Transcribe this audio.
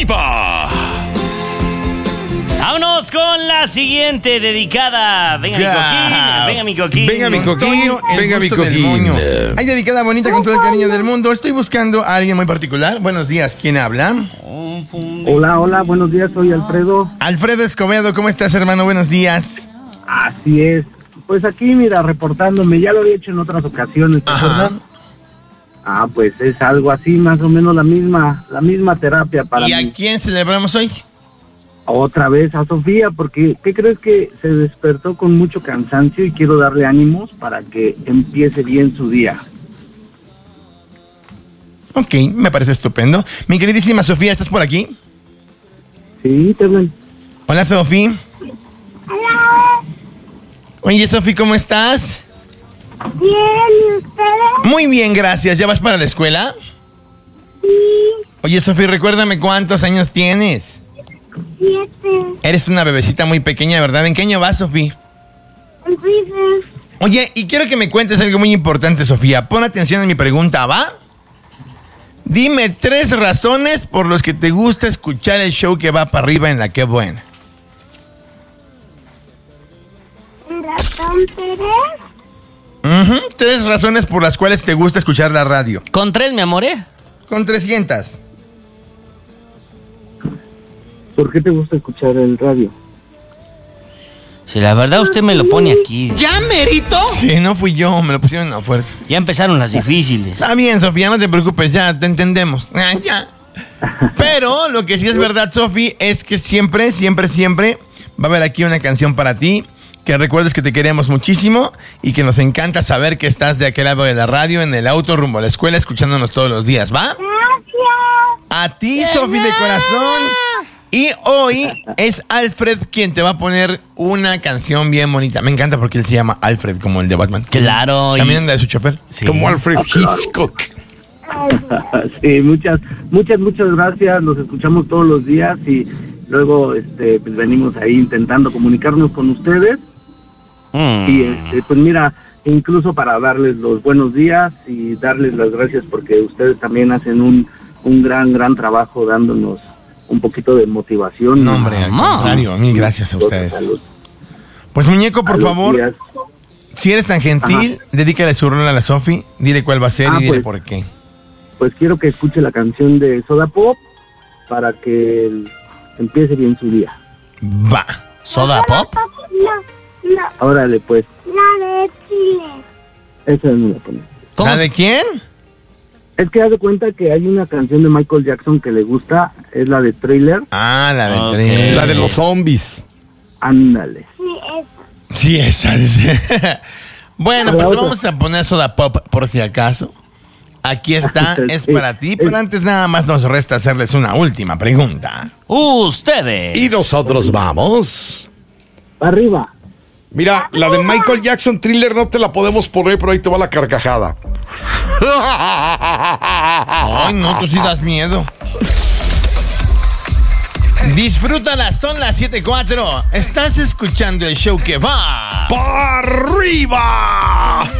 arriba. Vámonos con la siguiente dedicada. Venga, mi coquín. Venga, mi coquín. Hay dedicada bonita con todo el cariño del mundo. Estoy buscando a alguien muy particular. Buenos días, ¿quién habla? Hola, buenos días, soy Alfredo. Alfredo Escobedo, ¿cómo estás, hermano? Buenos días. Así es. Pues aquí, mira, reportándome. Ya lo había hecho en otras ocasiones, ¿te acuerdas? Pues es algo así, más o menos la misma terapia para mí. ¿Y a quién celebramos hoy? Otra vez a Sofía, porque ¿qué crees? Que se despertó con mucho cansancio y quiero darle ánimos para que empiece bien su día. Ok, me parece estupendo. Mi queridísima Sofía, ¿estás por aquí? Sí, te ven. Hola, Sofía. Hola. Oye, Sofía, ¿cómo estás? Bien, ¿y ustedes? Muy bien, gracias. ¿Ya vas para la escuela? Sí. Oye, Sofía, recuérdame cuántos años tienes. 7. Eres una bebecita muy pequeña, ¿verdad? ¿En qué año vas, Sofía? En prison. Oye, y quiero que me cuentes algo muy importante, Sofía. Pon atención a mi pregunta, ¿va? Dime 3 razones por las que te gusta escuchar el show que va para arriba en La Qué Buena. ¿El ratón Pérez? 3 razones por las cuales te gusta escuchar la radio. Con 3, mi amor, ¿eh? Con 300. ¿Por qué te gusta escuchar el radio? Si la verdad usted me lo pone aquí. ¿Ya, merito? Sí, no fui yo, me lo pusieron a fuerza. Ya empezaron las difíciles. Está bien, Sofía, no te preocupes, ya te entendemos. Ya. Pero lo que sí es verdad, Sofía, es que siempre va a haber aquí una canción para ti. Que recuerdes que te queremos muchísimo y que nos encanta saber que estás de aquel lado de la radio, en el auto, rumbo a la escuela, escuchándonos todos los días, ¿va? Gracias. A ti, Sofía, de corazón. Y hoy es Alfred quien te va a poner una canción bien bonita. Me encanta porque él se llama Alfred, como el de Batman. Claro. También anda de su chofer. Sí. Como Alfred Hitchcock. Sí, muchas gracias. Los escuchamos todos los días y luego pues venimos ahí intentando comunicarnos con ustedes. Y pues mira, incluso para darles los buenos días y darles las gracias porque ustedes también hacen un gran trabajo dándonos un poquito de motivación. No, hombre, al contrario, mil gracias a ustedes. Salud. Pues, muñeco, por A los favor, días. si eres tan gentil, dedícale su rola a la Sofi, dile cuál va a ser y dile pues, por qué. Pues quiero que escuche la canción de Soda Pop para que empiece bien su día. Va. ¿Soda Pop? No, Órale, pues, la de Chile. esa no la pone. ¿La de quién? Es que haz de cuenta que hay una canción de Michael Jackson que le gusta, es la de Thriller. Ah, la de Ok. Thriller. La de los zombies. Ándale. Sí, esa. Sí, esa. Dice. Bueno, La pues otra. vamos a poner Soda Pop por si acaso. Aquí está, es Sí. para ti, pero antes nada más nos resta hacerles una última pregunta. Ustedes. Y nosotros vamos. Arriba. Mira, la de Michael Jackson Thriller no te la podemos poner, pero ahí te va la carcajada. Ay, no, tú sí das miedo. Disfrútala, son las 7:04. Estás escuchando el show que va ¡Para arriba!